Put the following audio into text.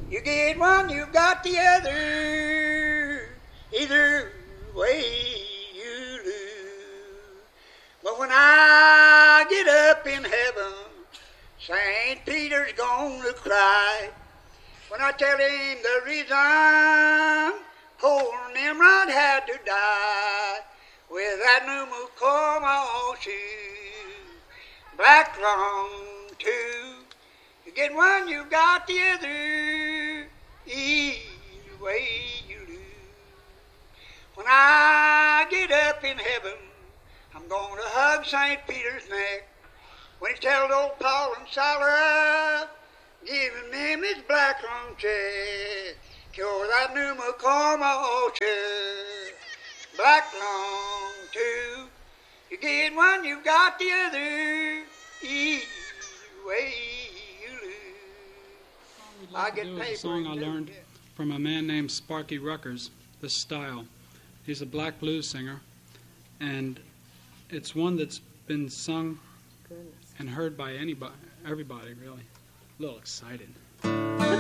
You get one, you got the other. Either way you lose. But when I get up in heaven, St. Peter's gonna cry. When I tell him the reason poor Nimrod had to die with that pneumocormosis, black lung too. You get one, you got the other. Either way you lose. When I get up in heaven, I'm going to hug St. Peter's neck. When he tells old Paul and Silas, giving them his black lung check, cure that pneumocormosis, black lung too. You get one, you got the other. Either way you lose. I get paid. A song I learned from a man named Sparky Ruckers, this style. He's a black blues singer, and it's one that's been sung and heard by everybody, really. A little excited.